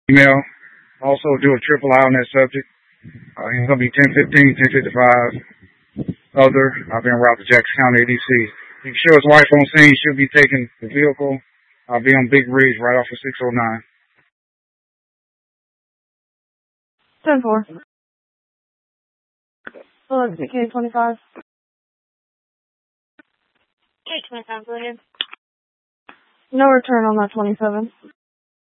email. Also do a triple I on that subject. He's going to be 1015, 1055. Other, I've been route to Jackson County ADC. You can show his wife on scene. She'll be taking the vehicle. I'll be on Big Ridge right off of 609. 10-4. K25. K25, go ahead. No return on that 27.